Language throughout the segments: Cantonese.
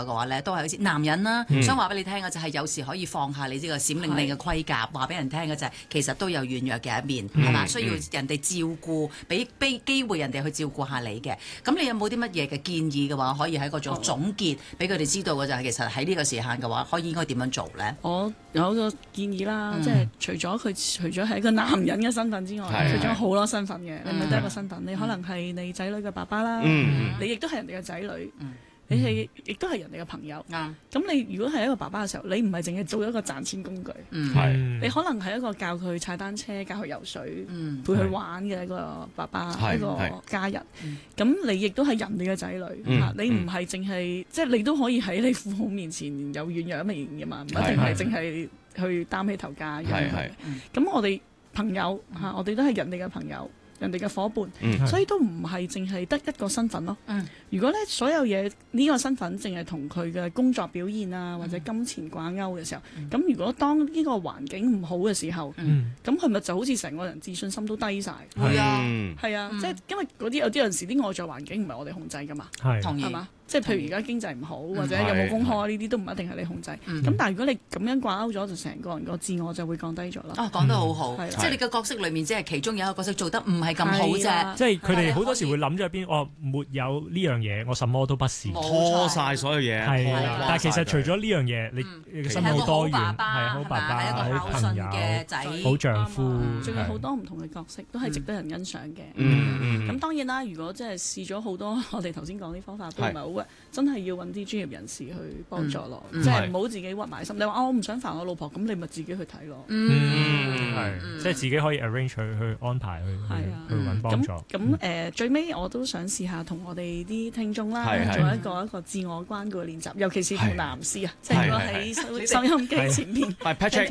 嘅話咧，都係好似男人啦，想話俾你聽嘅就係有時可以放下你呢個閃靈靈嘅盔甲，話俾人聽嘅就係其實都有軟弱嘅一面，係嘛？需要人哋照顧，俾機會人哋去照顧下你嘅。咁你有冇啲乜嘢嘅建議嘅話，可以喺嗰種總結俾佢哋知道嘅就係其實喺呢個時限嘅話，可以應該點樣做咧？ 我有個建議啦，即係除咗係一個男人嘅身份之外，佢仲有好多身份嘅，你唔係得一個身份，你可能係你仔女嘅爸爸啦，你亦都係人哋嘅仔女。你係亦都係人哋嘅朋友，咁你如果係一個爸爸嘅時候，你唔係淨係做一個賺錢工具，你可能係一個教佢踩單車、教佢游水、陪佢玩嘅一個爸爸、一個家人。咁你亦都係人哋嘅仔女，你唔係淨係即係你都可以喺你父母面前有軟弱一面嘅嘛，唔一定係淨係去擔起頭家養佢。咁我哋朋友我哋都係人哋嘅朋友。人哋嘅伙伴，所以都唔係淨係得一個身份咯。如果咧所有嘢呢個身份淨係同佢嘅工作表現啊或者金錢掛鈎嘅時候，咁如果當呢個環境唔好嘅時候，咁係咪就好似成個人自信心都低晒？ 係啊， 係啊，即係因為嗰啲有啲陣時啲外在環境唔係我哋控制噶嘛，係嘛？即係譬如而家經濟唔好或者有冇公開呢啲都唔一定係你控制。咁但係如果你咁樣掛鈎咗，就成個人個自我就會降低咗啦。 講得好好，即係你嘅角色裏面，即係其中有一個角色做得唔係咁好啫。 即係佢哋好多時會諗咗入邊，沒有呢樣嘢，我什麼都不是， 拖晒所有嘢。 係啦，但係其實除咗呢樣嘢，你嘅生活好多元，係好爸爸、好朋友、好丈夫， 仲有好多唔同嘅角色，都係值得人欣賞嘅。咁當然啦，如果即係試咗好多我哋頭先講啲方法都唔係好。真係要揾啲專業人士去幫助咯，即係唔好自己屈埋心。你話我唔想煩我老婆，咁你咪自己去睇咯。 係，即係自己可以 arrange 去安排去揾幫助。 咁最尾我都想試下同我哋啲聽眾啦，做一個自我關顧嘅練習，尤其是同男士啊，即係如果喺收音機前面 ，Patrick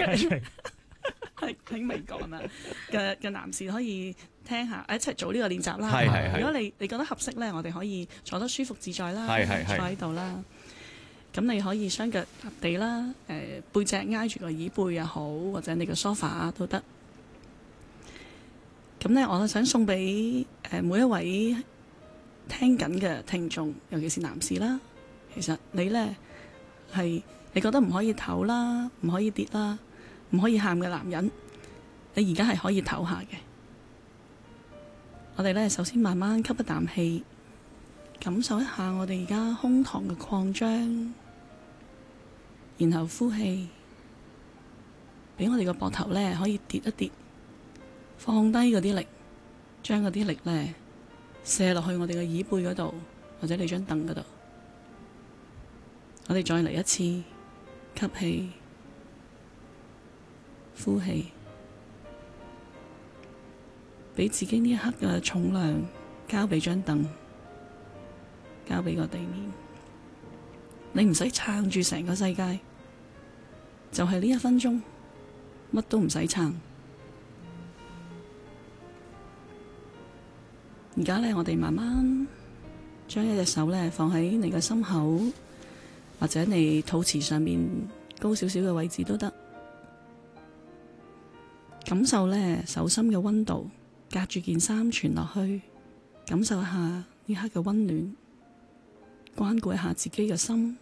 喺未講啊嘅男士可以聽下，一齊做呢個練習啦。如果你覺得合適咧，我哋可以坐得舒服自在啦，坐喺度啦。咁你可以雙腳踏地啦，背脊挨住個椅背又好，或者你個 sofa 都得。咁咧，我想送俾每一位聽緊嘅聽眾，尤其是男士啦。其實你咧係你覺得唔可以唞啦，唔可以跌啦，唔可以喊嘅男人，你而家係可以唞下嘅。我哋咧首先慢慢吸一啖氣，感受一下我哋而家胸膛嘅擴張，然後呼氣，俾我哋個膊頭咧可以跌一跌，放低嗰啲力，將嗰啲力咧射落去我哋嘅椅背嗰度，或者你張凳嗰度。我哋再嚟一次，吸氣，呼氣，俾自己呢一刻嘅重量交俾張凳，交俾個地面。你唔使撐住成個世界，就係呢1分鐘，乜都唔使撐。而家咧，我哋慢慢將一隻手咧放喺你嘅心口，或者你肚臍上面高少少嘅位置都得。感受咧手心嘅溫度，隔住件衫傳落去，感受一下呢刻嘅溫暖，關顧一下自己嘅心。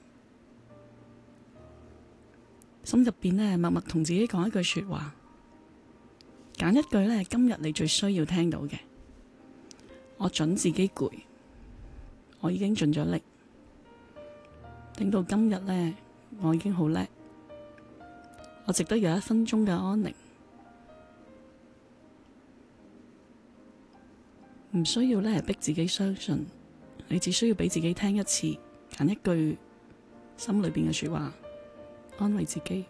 心入邊咧默默同自己講一句說話，揀一句咧今日你最需要聽到嘅。我準自己攰，我已經盡咗力，頂到今日咧，我已經好叻，我值得有1分鐘嘅安寧，唔需要咧逼自己相信，你只需要俾自己聽一次，揀一句心裏邊嘅說話，安慰自己。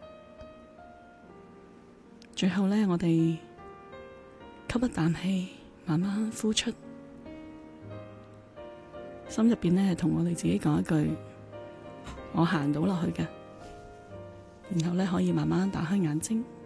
最後咧，我哋吸一啖氣，慢慢呼出。心入邊咧，同我哋自己講一句，我行到落去嘅，然後咧可以慢慢打開眼睛。